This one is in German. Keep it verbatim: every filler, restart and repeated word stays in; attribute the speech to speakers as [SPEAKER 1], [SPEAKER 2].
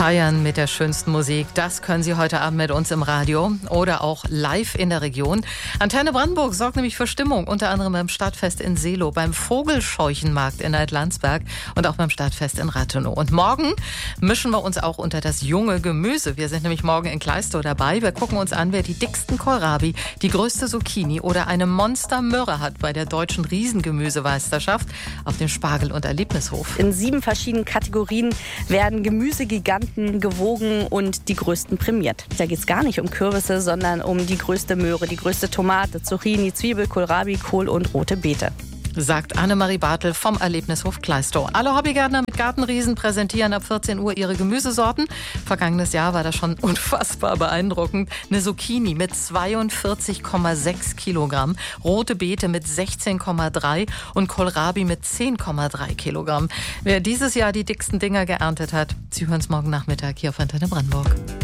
[SPEAKER 1] Feiern mit der schönsten Musik, das können Sie heute Abend mit uns im Radio oder auch live in der Region. Antenne Brandenburg sorgt nämlich für Stimmung, unter anderem beim Stadtfest in Seelow, beim Vogelscheuchenmarkt in Alt-Landsberg und auch beim Stadtfest in Rathenow. Und morgen mischen wir uns auch unter das junge Gemüse. Wir sind nämlich morgen in Kleistow dabei. Wir gucken uns an, wer die dicksten Kohlrabi, die größte Zucchini oder eine Monstermöhre hat bei der deutschen Riesengemüsemeisterschaft auf dem Spargel- und Erlebnishof.
[SPEAKER 2] In sieben verschiedenen Kategorien werden Gemüsegiganten gewogen und die größten prämiert. Da geht es gar nicht um Kürbisse, sondern um die größte Möhre, die größte Tomate, Zucchini, Zwiebel, Kohlrabi, Kohl und rote Beete.
[SPEAKER 1] Sagt Annemarie Bartel vom Erlebnishof Kleistow. Alle Hobbygärtner mit Gartenriesen präsentieren ab vierzehn Uhr ihre Gemüsesorten. Vergangenes Jahr war das schon unfassbar beeindruckend. Eine Zucchini mit zweiundvierzig Komma sechs Kilogramm, rote Beete mit sechzehn Komma drei und Kohlrabi mit zehn Komma drei Kilogramm. Wer dieses Jahr die dicksten Dinger geerntet hat, Sie hören es morgen Nachmittag hier auf Antenne Brandenburg.